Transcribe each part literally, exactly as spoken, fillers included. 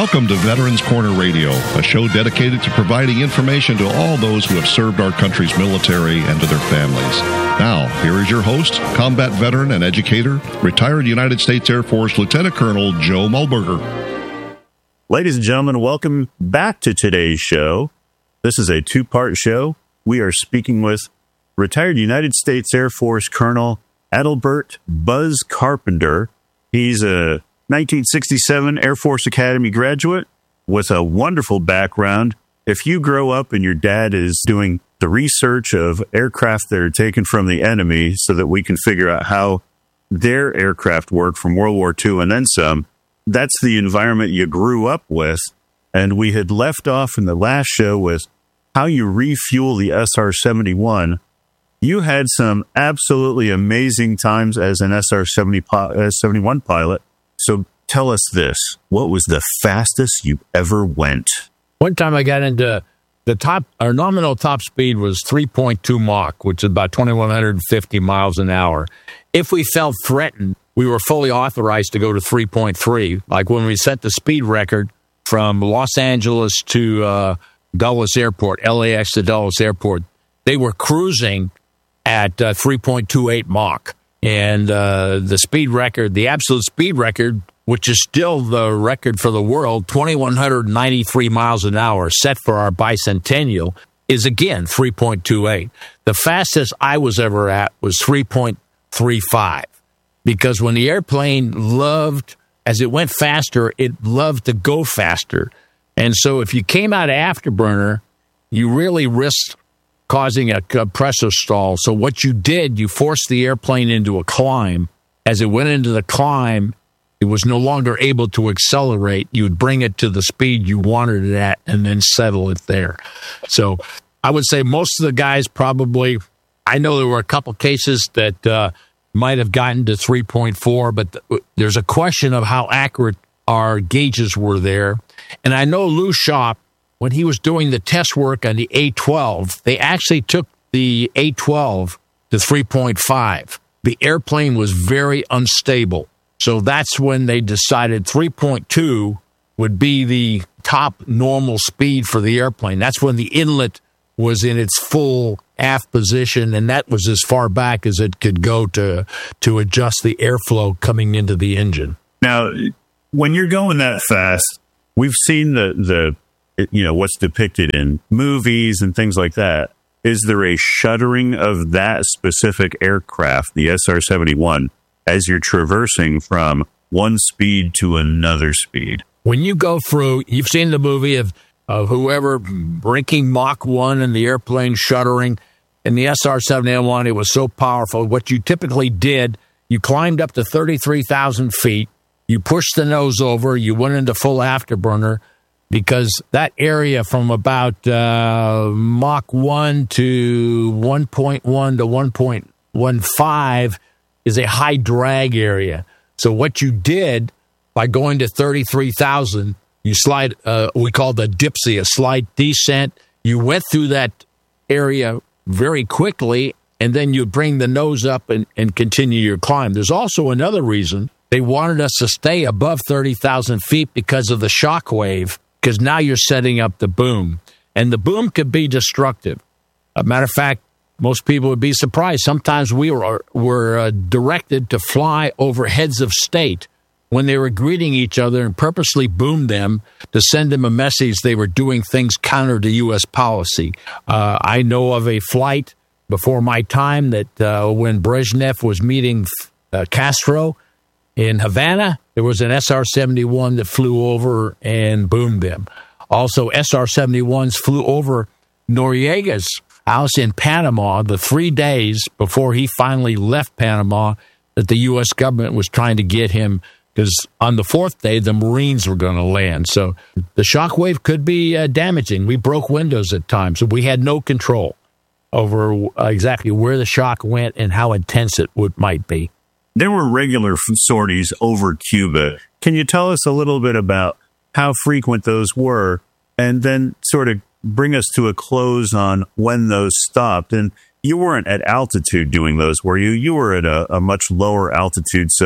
Welcome to Veterans Corner Radio, a show dedicated to providing information to all those who have served our country's military and to their families. Now, here is your host, combat veteran and educator, retired United States Air Force Lieutenant Colonel Joe Muhlberger. Ladies and gentlemen, welcome back to today's show. This is a two-part show. We are speaking with retired United States Air Force Colonel Adelbert Buzz Carpenter. He's a nineteen sixty-seven Air Force Academy graduate with a wonderful background. If you grow up and your dad is doing the research of aircraft that are taken from the enemy so that we can figure out how their aircraft work from World War Two and then some, that's the environment you grew up with. And we had left off in the last show with how you refuel the S R seventy-one. You had some absolutely amazing times as an S R seventy-one pilot. So tell us this. What was the fastest you ever went? One time I got into the top, our nominal top speed was three point two Mach, which is about twenty-one hundred fifty miles an hour. If we felt threatened, we were fully authorized to go to three point three. Like when we set the speed record from Los Angeles to uh, Dulles Airport, L A X to Dulles Airport, they were cruising at uh, three point two eight Mach. And uh, the speed record, the absolute speed record, which is still the record for the world, twenty-one hundred ninety-three miles an hour, set for our bicentennial, is again three point two eight. The fastest I was ever at was three point three five. Because when the airplane loved, as it went faster, it loved to go faster. And so if you came out of afterburner, you really risked causing a compressor stall. So what you did, you forced the airplane into a climb. As it went into the climb, it was no longer able to accelerate. You would bring it to the speed you wanted it at and then settle it there. So I would say most of the guys probably, I know there were a couple cases that uh, might have gotten to three point four, but th- there's a question of how accurate our gauges were there. And I know Lou Schaupp, when he was doing the test work on the A twelve, they actually took the A twelve to three point five. The airplane was very unstable. So that's when they decided three point two would be the top normal speed for the airplane. That's when the inlet was in its full aft position, and that was as far back as it could go to, to adjust the airflow coming into the engine. Now, when you're going that fast, we've seen the the you know, what's depicted in movies and things like that. Is there a shuttering of that specific aircraft, the S R seventy-one, as you're traversing from one speed to another speed? When you go through, you've seen the movie of, of whoever breaking Mach one and the airplane shuttering. In the S R seventy-one, it was so powerful. What you typically did, you climbed up to thirty-three thousand feet, you pushed the nose over, you went into full afterburner, because that area from about uh, Mach one to one point one to one point one five is a high drag area. So what you did by going to thirty-three thousand, you slide, uh, we call the dipsy, a slight descent. You went through that area very quickly, and then you bring the nose up and, and continue your climb. There's also another reason. They wanted us to stay above thirty thousand feet because of the shock wave. Because now you're setting up the boom. And the boom could be destructive. As a matter of fact, most people would be surprised. Sometimes we were, were uh, directed to fly over heads of state when they were greeting each other and purposely boomed them to send them a message they were doing things counter to U S policy. Uh, I know of a flight before my time that uh, when Brezhnev was meeting uh, Castro in Havana, there was an S R seventy-one that flew over and boomed them. Also, S R seventy-ones flew over Noriega's house in Panama the three days before he finally left Panama, that the U S government was trying to get him, because on the fourth day, the Marines were going to land. So the shock wave could be uh, damaging. We broke windows at times, so we had no control over uh, exactly where the shock went and how intense it would might be. There were regular sorties over Cuba. Can you tell us a little bit about how frequent those were, and then sort of bring us to a close on when those stopped? And you weren't at altitude doing those, were you? You were at a, a much lower altitude, so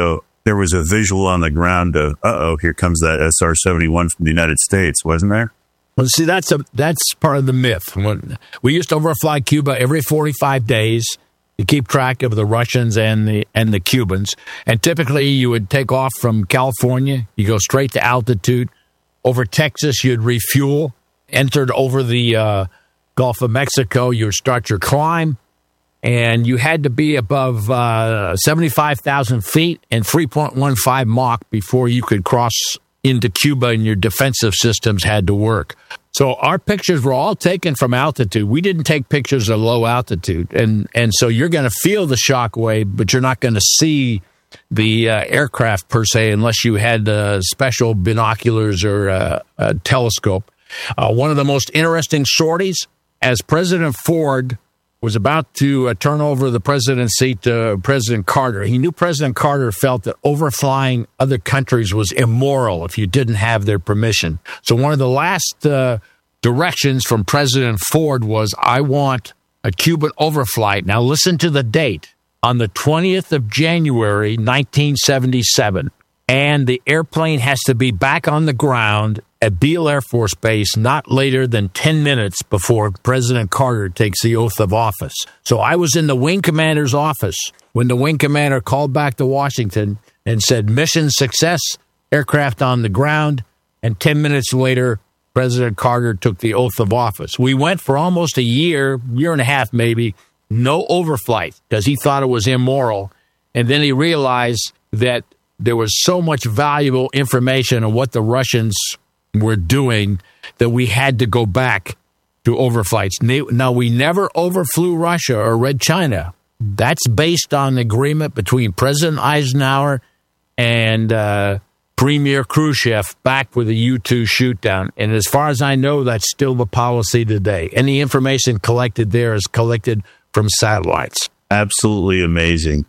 there was a visual on the ground of, uh-oh, here comes that S R seventy-one from the United States, wasn't there? Well, see, that's a that's part of the myth. When we used to overfly Cuba every forty-five days to keep track of the Russians and the and the Cubans. And typically, you would take off from California, you go straight to altitude. Over Texas, you'd refuel. Entered over the uh, Gulf of Mexico, you would start your climb. And you had to be above uh, seventy-five thousand feet and three point one five Mach before you could cross into Cuba, and your defensive systems had to work. So our pictures were all taken from altitude. We didn't take pictures at low altitude. And, and so you're going to feel the shock wave, but you're not going to see the uh, aircraft per se unless you had uh, special binoculars or uh, a telescope. Uh, one of the most interesting sorties, as President Ford was about to uh, turn over the presidency to President Carter, he knew President Carter felt that overflying other countries was immoral if you didn't have their permission. So one of the last uh, directions from President Ford was, I want a Cuban overflight. Now listen to the date. On the twentieth of January, nineteen seventy-seven. And the airplane has to be back on the ground at Beale Air Force Base not later than ten minutes before President Carter takes the oath of office. So I was in the wing commander's office when the wing commander called back to Washington and said, mission success, aircraft on the ground. And ten minutes later, President Carter took the oath of office. We went for almost a year, year and a half maybe, no overflight because he thought it was immoral. And then he realized that there was so much valuable information on what the Russians were doing that we had to go back to overflights. Now, we never overflew Russia or Red China. That's based on an agreement between President Eisenhower and uh, Premier Khrushchev back with the U two shoot-down. And as far as I know, that's still the policy today. Any information collected there is collected from satellites. Absolutely amazing.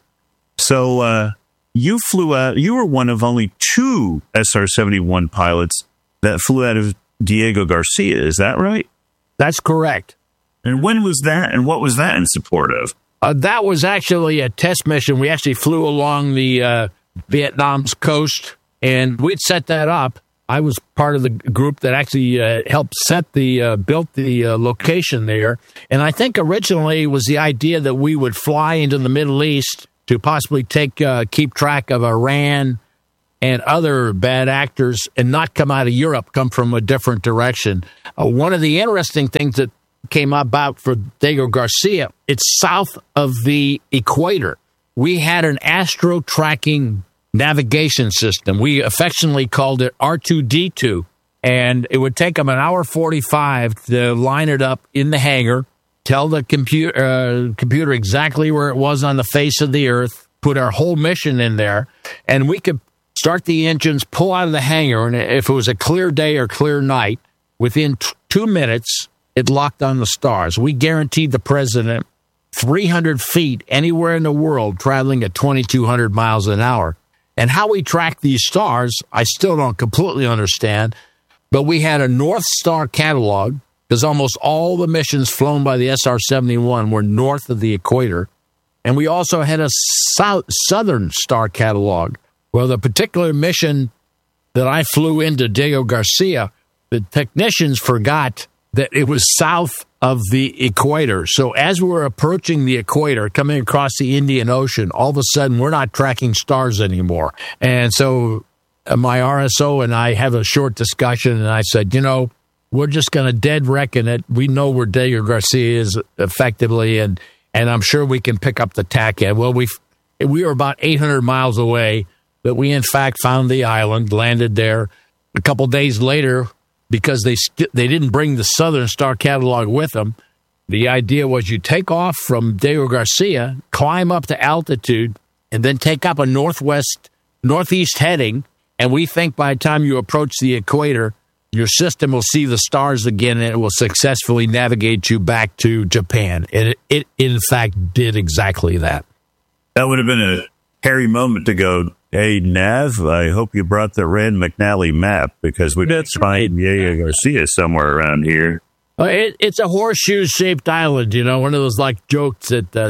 So uh, you flew out, you were one of only two S R seventy-one pilots that flew out of Diego Garcia. Is that right? That's correct. And when was that, and what was that in support of? Uh, that was actually a test mission. We actually flew along the uh, Vietnam's coast, and we'd set that up. I was part of the group that actually uh, helped set the, uh, built the uh, location there. And I think originally was the idea that we would fly into the Middle East to possibly take, uh, keep track of Iran and other bad actors and not come out of Europe, come from a different direction. Uh, one of the interesting things that came about for Diego Garcia, it's south of the equator. We had an astro tracking navigation system. We affectionately called it R two D two, and it would take them an hour forty-five to line it up in the hangar, tell the computer uh, computer exactly where it was on the face of the earth, put our whole mission in there, and we could start the engines, pull out of the hangar, and if it was a clear day or clear night, within t- two minutes, it locked on the stars. We guaranteed the president three hundred feet anywhere in the world, traveling at twenty-two hundred miles an hour. And how we track these stars, I still don't completely understand, but we had a North Star catalog, because almost all the missions flown by the S R seventy-one were north of the equator. And we also had a South, Southern Star catalog. Well, the particular mission that I flew into Diego Garcia, the technicians forgot that it was south of the equator. So as we were approaching the equator, coming across the Indian Ocean, all of a sudden we're not tracking stars anymore. And so uh, my R S O and I have a short discussion, and I said, you know, we're just going to dead reckon it. We know where Diego Garcia is effectively, and, and I'm sure we can pick up the tack end. Well, we we were about eight hundred miles away, but we in fact found the island, landed there. A couple days later, because they st- they didn't bring the Southern Star catalog with them, the idea was you take off from Diego Garcia, climb up to altitude, and then take up a northwest, northeast heading, and we think by the time you approach the equator, your system will see the stars again, and it will successfully navigate you back to Japan. And it, it in fact, did exactly that. That would have been a hairy moment to go, hey, Nav, I hope you brought the Rand McNally map, because we did find Diego Garcia somewhere around here. Uh, it, it's a horseshoe-shaped island, you know, one of those like jokes that uh,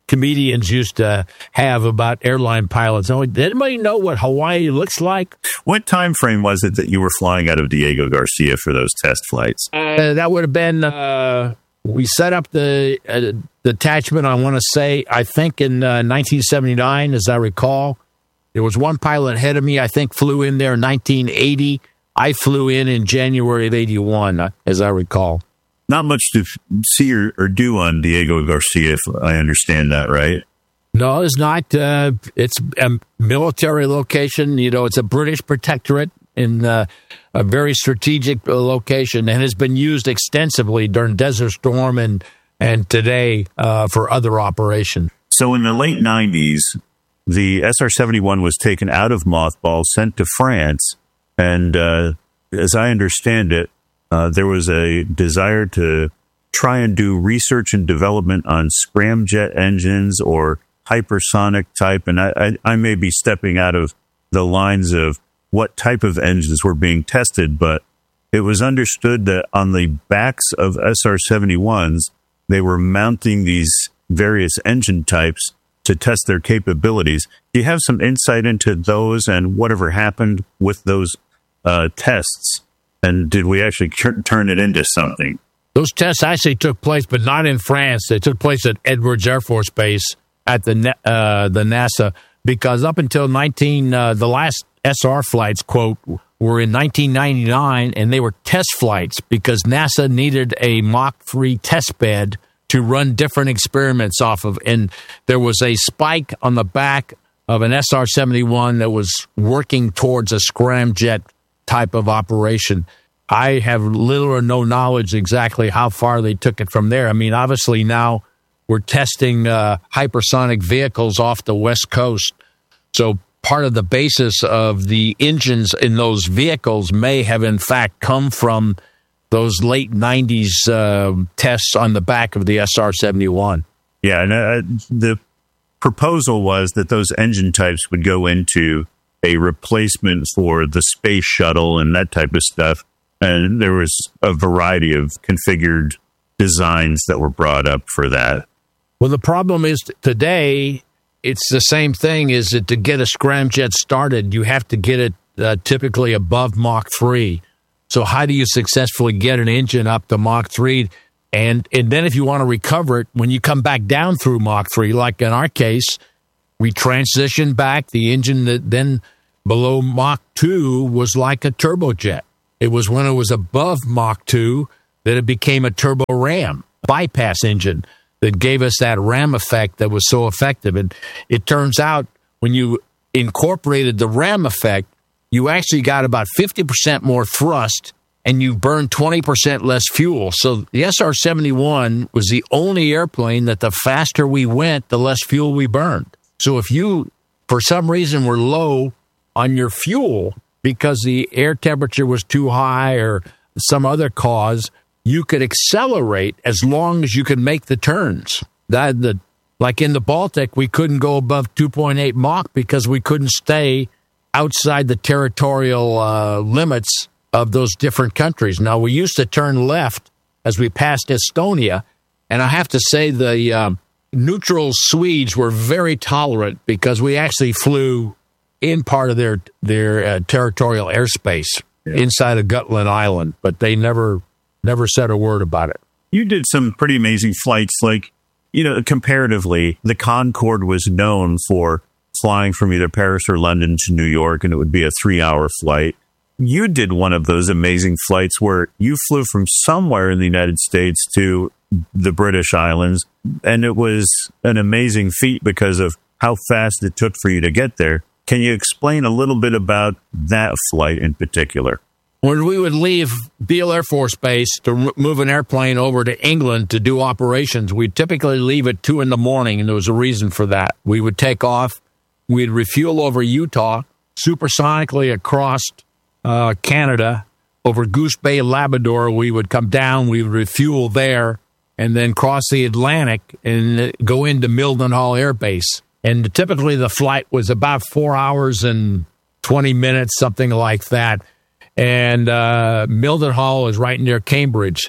comedians used to have about airline pilots. Oh, did anybody know what Hawaii looks like? What time frame was it that you were flying out of Diego Garcia for those test flights? Uh, that would have been, uh, we set up the uh, detachment, I want to say, I think in uh, nineteen seventy-nine, as I recall. There was one pilot ahead of me, I think, flew in there in nineteen eighty. I flew in in January of eighty-one, as I recall. Not much to see or, or do on Diego Garcia, if I understand that right. No, it's not. Uh, it's a military location. You know, it's a British protectorate in uh, a very strategic location and has been used extensively during Desert Storm and, and today uh, for other operations. So in the late nineties, the S R seventy-one was taken out of mothball, sent to France, and uh, as I understand it, Uh, there was a desire to try and do research and development on scramjet engines or hypersonic type. And I, I, I may be stepping out of the lines of what type of engines were being tested, but it was understood that on the backs of S R seventy-ones, they were mounting these various engine types to test their capabilities. Do you have some insight into those and whatever happened with those uh, tests? And did we actually turn it into something? Those tests actually took place, but not in France. They took place at Edwards Air Force Base at the uh, the NASA, because up until nineteen, uh, the last S R flights, quote, were in nineteen ninety-nine, and they were test flights because NASA needed a Mach three test bed to run different experiments off of. And there was a spike on the back of an S R seventy-one that was working towards a scramjet type of operation. I have little or no knowledge exactly how far they took it from there. I mean, obviously now we're testing uh, hypersonic vehicles off the West Coast. So part of the basis of the engines in those vehicles may have in fact come from those late nineties uh, tests on the back of the S R seventy-one. Yeah, and uh, the proposal was that those engine types would go into a replacement for the space shuttle and that type of stuff. And there was a variety of configured designs that were brought up for that. Well, the problem is today, it's the same thing, is that to get a scramjet started, you have to get it uh, typically above Mach three. So how do you successfully get an engine up to Mach three? And, and then if you want to recover it, when you come back down through Mach three, like in our case, we transitioned back. The engine that then below Mach two was like a turbojet. It was when it was above Mach two that it became a turbo ram, bypass engine that gave us that ram effect that was so effective. And it turns out when you incorporated the ram effect, you actually got about fifty percent more thrust and you burned twenty percent less fuel. So the S R seventy-one was the only airplane that the faster we went, the less fuel we burned. So if you, for some reason, were low on your fuel because the air temperature was too high or some other cause, you could accelerate as long as you could make the turns. That the like in the Baltic, we couldn't go above two point eight Mach because we couldn't stay outside the territorial uh, limits of those different countries. Now, we used to turn left as we passed Estonia, and I have to say the um, neutral Swedes were very tolerant because we actually flew in part of their their uh, territorial airspace yeah. inside of Gotland Island, but they never never said a word about it. You did some pretty amazing flights, like, you know, comparatively, the Concorde was known for flying from either Paris or London to New York, and it would be a three-hour flight. You did one of those amazing flights where you flew from somewhere in the United States to the British Islands, and it was an amazing feat because of how fast it took for you to get there. Can you explain a little bit about that flight in particular? When we would leave Beale Air Force Base to move an airplane over to England to do operations, we'd typically leave at two in the morning, and there was a reason for that. We would take off, we'd refuel over Utah, supersonically across uh, Canada, over Goose Bay, Labrador. We would come down, we would refuel there, and then cross the Atlantic and go into Mildenhall Air Base. And typically the flight was about four hours and twenty minutes, something like that. And uh, Mildenhall is right near Cambridge.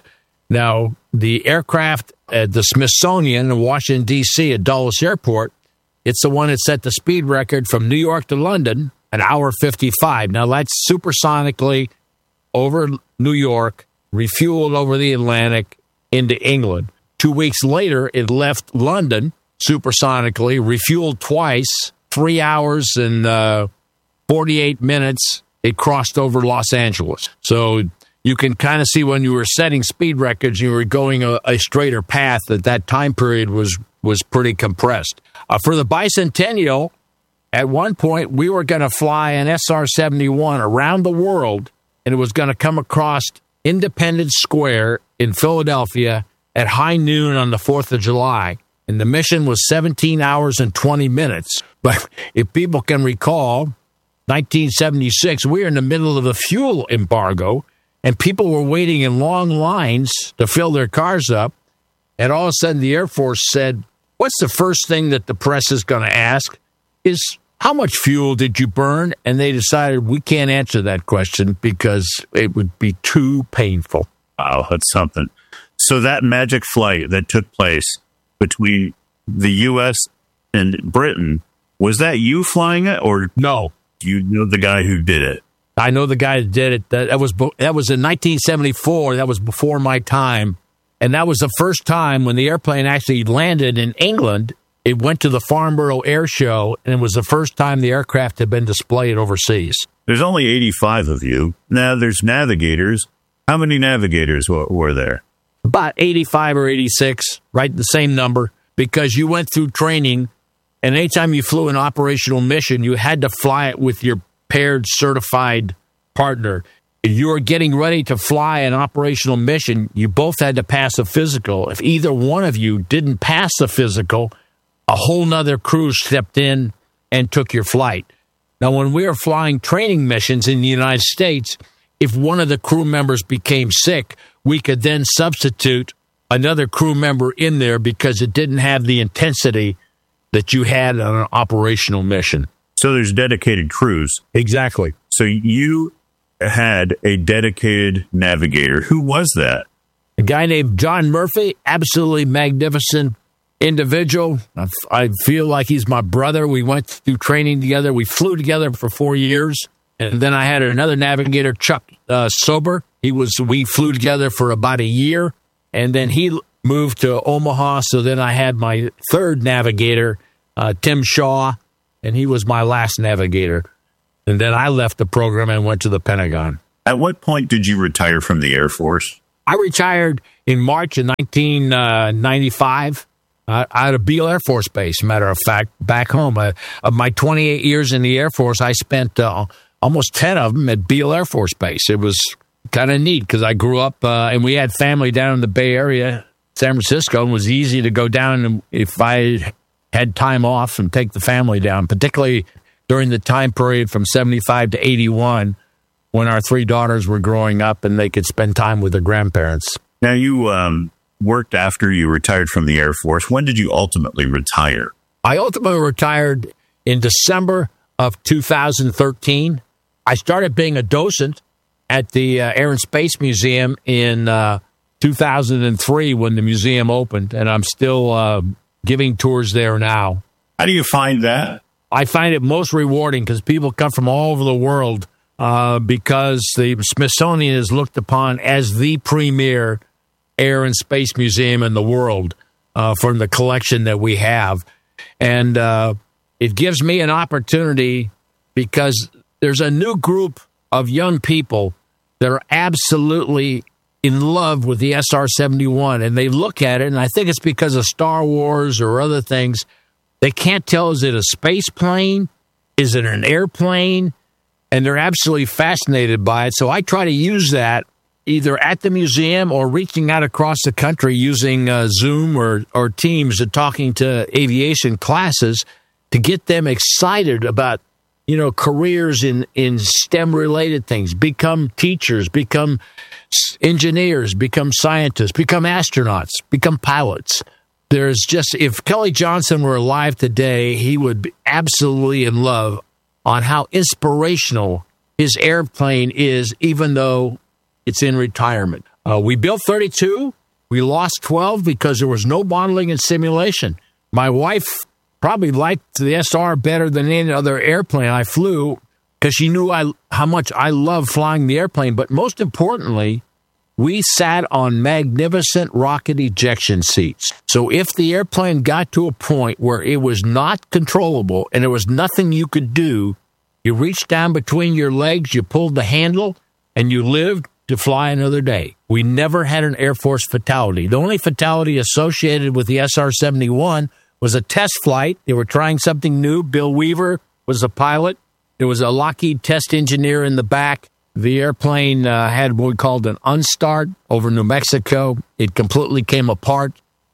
Now, the aircraft at the Smithsonian in Washington, D C at Dulles Airport, it's the one that set the speed record from New York to London, an hour fifty-five. Now, that's supersonically over New York, refueled over the Atlantic into England. Two weeks later, it left London supersonically, refueled twice, three hours and uh, forty-eight minutes. It crossed over Los Angeles. So you can kind of see when you were setting speed records, you were going a, a straighter path, that that time period was, was pretty compressed. Uh, for the bicentennial, at one point, we were going to fly an S R seventy-one around the world, and it was going to come across Independence Square in Philadelphia at high noon on the fourth of July. And the mission was seventeen hours and twenty minutes. But if people can recall, nineteen seventy-six, we were in the middle of a fuel embargo, and people were waiting in long lines to fill their cars up. And all of a sudden, the Air Force said, what's the first thing that the press is going to ask is, how much fuel did you burn? And they decided we can't answer that question because it would be too painful. Wow, that's something. So that magic flight that took place between the U S and Britain, was that you flying it, or no? Do you know the guy who did it? I know the guy that did it. That, that was that was in nineteen seventy-four. That was before my time, and that was the first time when the airplane actually landed in England. It went to the Farnborough Air Show, and it was the first time the aircraft had been displayed overseas. There's only eighty-five of you. Now there's navigators. How many navigators were, were there? About eighty-five or eighty-six, right? The same number, because you went through training, and anytime you flew an operational mission, you had to fly it with your paired certified partner. If you were getting ready to fly an operational mission, you both had to pass a physical. If either one of you didn't pass the physical, a whole nother crew stepped in and took your flight. Now, when we were flying training missions in the United States, if one of the crew members became sick, we could then substitute another crew member in there because it didn't have the intensity that you had on an operational mission. So there's dedicated crews. Exactly. So you had a dedicated navigator. Who was that? A guy named John Murphy, absolutely magnificent individual. I, I feel like he's my brother. We went through training together. We flew together for four years. And then I had another navigator, Chuck uh, Sober. He was, we flew together for about a year. And then he moved to Omaha. So then I had my third navigator, uh, Tim Shaw, and he was my last navigator. And then I left the program and went to the Pentagon. At what point did you retire from the Air Force? I retired in March of nineteen ninety-five. Uh, out of Beale Air Force Base, matter of fact, back home. Uh, of my twenty-eight years in the Air Force, I spent uh, almost ten of them at Beale Air Force Base. It was kind of neat because I grew up, uh, and we had family down in the Bay Area, San Francisco, and it was easy to go down and if I had time off and take the family down, particularly during the time period from seventy-five to eighty-one when our three daughters were growing up and they could spend time with their grandparents. Now, you um, worked after you retired from the Air Force. When did you ultimately retire? I ultimately retired in December of two thousand thirteen. I started being a docent at the uh, Air and Space Museum in uh, two thousand three when the museum opened, and I'm still uh, giving tours there now. How do you find that? I find it most rewarding because people come from all over the world uh, because the Smithsonian is looked upon as the premier Air and Space Museum in the world uh, from the collection that we have. And uh, it gives me an opportunity because there's a new group of young people that are absolutely in love with the S R seventy-one. And they look at it, and I think it's because of Star Wars or other things. They can't tell, is it a space plane? Is it an airplane? And they're absolutely fascinated by it. So I try to use that either at the museum or reaching out across the country using uh, Zoom or, or Teams and talking to aviation classes to get them excited about, you know, careers in, in STEM-related things, become teachers, become engineers, become scientists, become astronauts, become pilots. There's just, if Kelly Johnson were alive today, he would be absolutely in love on how inspirational his airplane is, even though it's in retirement. Uh, we built thirty-two. We lost twelve because there was no modeling and simulation. My wife probably liked the S R better than any other airplane I flew because she knew I, how much I love flying the airplane. But most importantly, we sat on magnificent rocket ejection seats. So if the airplane got to a point where it was not controllable and there was nothing you could do, you reached down between your legs, you pulled the handle, and you lived to fly another day. We never had an Air Force fatality. The only fatality associated with the S R seventy-one was a test flight. They were trying something new. Bill Weaver was the pilot. There was a Lockheed test engineer in the back. The airplane uh, had what we called an unstart over New Mexico. It completely came apart,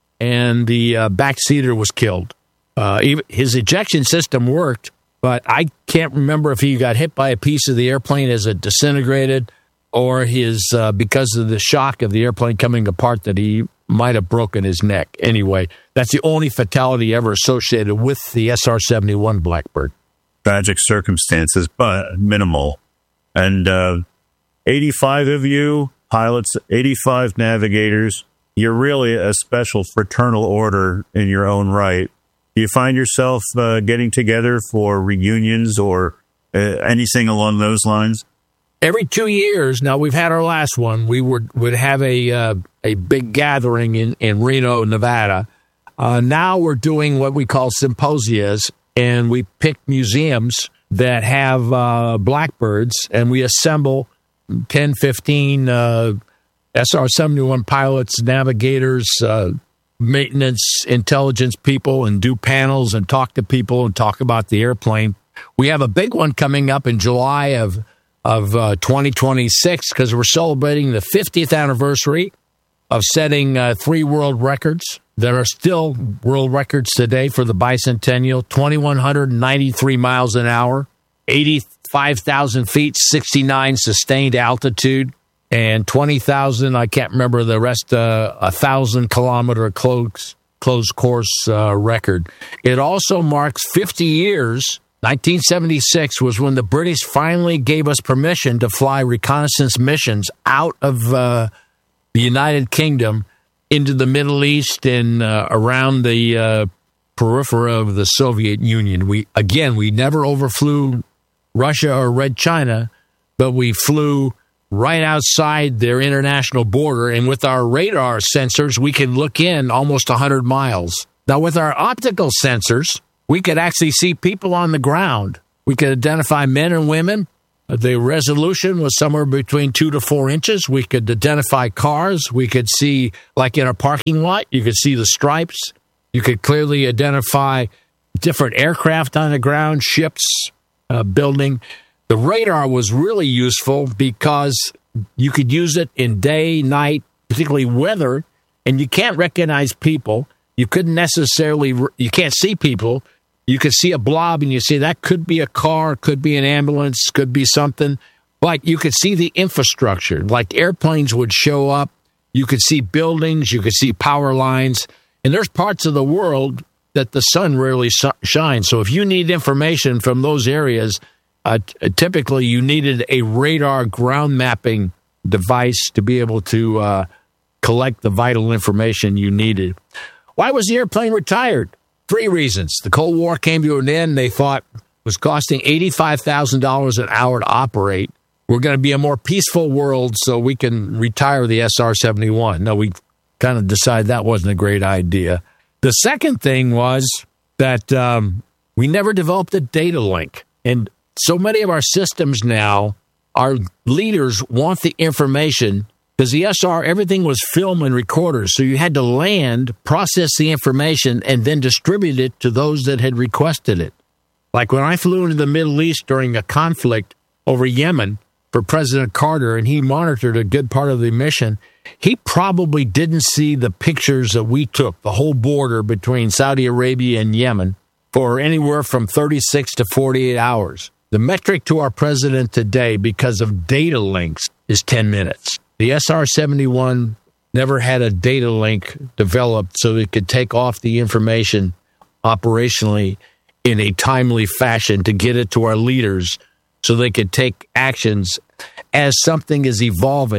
and the uh, backseater was killed. Uh, his ejection system worked, but I can't remember if he got hit by a piece of the airplane as it disintegrated, or his uh, because of the shock of the airplane coming apart that he might have broken his neck. Anyway, that's the only fatality ever associated with the S R seventy-one Blackbird. Tragic circumstances, but minimal. And uh, eighty-five of you pilots, eighty-five navigators, you're really a special fraternal order in your own right. Do you find yourself uh, getting together for reunions or uh, anything along those lines? Every two years, now we've had our last one, we would, would have a uh, a big gathering in, in Reno, Nevada. Uh, now we're doing what we call symposias, and we pick museums that have uh, Blackbirds, and we assemble ten, fifteen uh, S R seventy-one pilots, navigators, uh, maintenance, intelligence people, and do panels and talk to people and talk about the airplane. We have a big one coming up in July of of uh, twenty twenty-six because we're celebrating the fiftieth anniversary of setting uh, three world records that are still world records today for the bicentennial: two thousand one hundred ninety-three miles an hour, eighty-five thousand feet, sixty-nine sustained altitude, and twenty thousand, I can't remember the rest, uh, a thousand kilometer close, close course uh, record. It also marks fifty years. nineteen seventy-six was when the British finally gave us permission to fly reconnaissance missions out of uh, the United Kingdom into the Middle East and uh, around the uh, periphery of the Soviet Union. We again, we never overflew Russia or Red China, but we flew right outside their international border, and with our radar sensors, we could look in almost one hundred miles. Now, with our optical sensors, we could actually see people on the ground. We could identify men and women. The resolution was somewhere between two to four inches. We could identify cars. We could see, like in a parking lot, you could see the stripes. You could clearly identify different aircraft on the ground, ships, uh, building. The radar was really useful because you could use it in day, night, particularly weather, and you can't recognize people. You couldn't necessarily, you can't see people. You could see a blob and you say that could be a car, could be an ambulance, could be something. But you could see the infrastructure, like airplanes would show up. You could see buildings, you could see power lines. And there's parts of the world that the sun rarely shines. So if you need information from those areas, uh, typically you needed a radar ground mapping device to be able to uh, collect the vital information you needed. Why was the airplane retired? Three reasons. The Cold War came to an end. They thought it was costing eighty-five thousand dollars an hour to operate. We're going to be a more peaceful world, so we can retire the S R seventy-one. No, we kind of decided that wasn't a great idea. The second thing was that um, we never developed a data link. And so many of our systems now, our leaders want the information. Because the S R, everything was film and recorders, so you had to land, process the information, and then distribute it to those that had requested it. Like when I flew into the Middle East during a conflict over Yemen for President Carter, and he monitored a good part of the mission, he probably didn't see the pictures that we took, the whole border between Saudi Arabia and Yemen, for anywhere from thirty-six to forty-eight hours. The metric to our president today, because of data links, is ten minutes. The S R seventy-one never had a data link developed so it could take off the information operationally in a timely fashion to get it to our leaders so they could take actions as something is evolving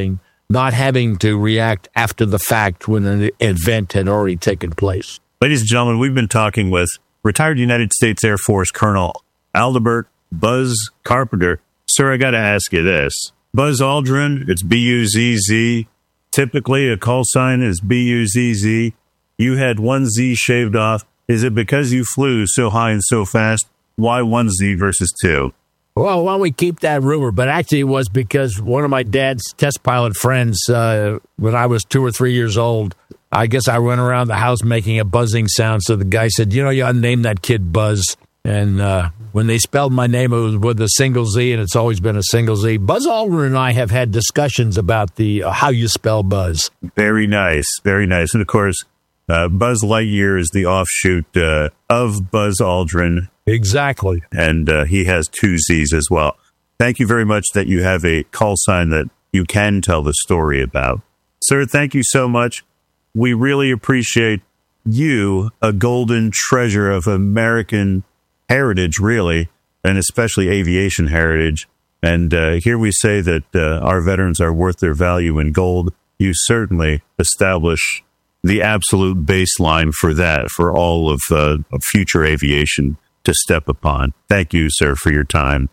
not having to react after the fact when an event had already taken place. Ladies and gentlemen, we've been talking with retired United States Air Force Colonel Adelbert Buzz Carpenter. Sir, I got to ask you this. Buzz Aldrin, it's B U Z Z. Typically, a call sign is B U Z Z. You had one Z shaved off. Is it because you flew so high and so fast? Why one Z versus two? Well, why don't we keep that rumor? But actually, it was because one of my dad's test pilot friends, uh, when I was two or three years old, I guess I went around the house making a buzzing sound. So the guy said, you know, you ought to name that kid Buzz. And uh, when they spelled my name, it was with a single Z, and it's always been a single Z. Buzz Aldrin and I have had discussions about the uh, how you spell Buzz. Very nice, very nice. And, of course, uh, Buzz Lightyear is the offshoot uh, of Buzz Aldrin. Exactly. And uh, he has two Z's as well. Thank you very much that you have a call sign that you can tell the story about. Sir, thank you so much. We really appreciate you, a golden treasure of American heritage, really, and especially aviation heritage. And uh, here we say that uh, our veterans are worth their value in gold. You certainly establish the absolute baseline for that, for all of, uh, of future aviation to step upon. Thank you, sir, for your time.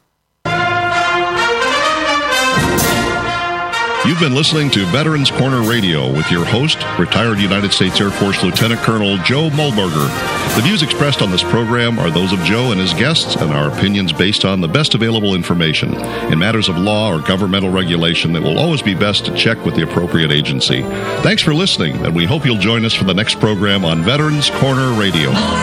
You've been listening to Veterans Corner Radio with your host, retired United States Air Force Lieutenant Colonel Joe Mullberger. The views expressed on this program are those of Joe and his guests and are opinions based on the best available information. In matters of law or governmental regulation, it will always be best to check with the appropriate agency. Thanks for listening, and we hope you'll join us for the next program on Veterans Corner Radio.